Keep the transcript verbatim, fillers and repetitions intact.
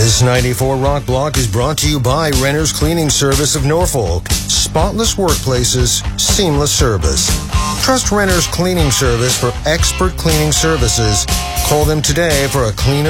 This ninety-four Rock Block is brought to you by Renter's Cleaning Service of Norfolk. Spotless workplaces, seamless service. Trust Renter's Cleaning Service for expert cleaning services. Call them today for a cleaner